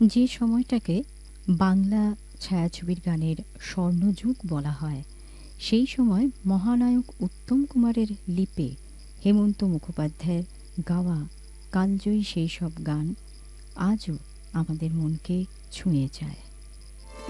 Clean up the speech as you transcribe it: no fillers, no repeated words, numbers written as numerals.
যে সময়টাকে বাংলা ছায়াছবির গানের স্বর্ণযুগ বলা হয়, সেই সময় মহানায়ক উত্তম কুমারের লিপে হেমন্ত মুখোপাধ্যায়ের গাওয়া কালজয়ী সেই সব গান আজও আমাদের মনকে ছুঁয়ে যায়।